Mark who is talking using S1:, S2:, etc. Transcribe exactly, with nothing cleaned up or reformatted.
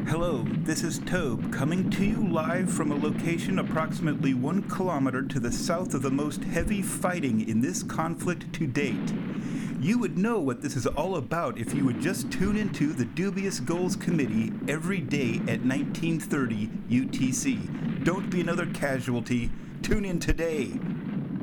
S1: Hello, this is Tobe coming to you live from a location approximately one kilometer to the south of the most heavy fighting in this conflict to date. You would know what this is all about if you would just tune into the Dubious Goals Committee every day at nineteen thirty U T C. Don't be another casualty. Tune in today.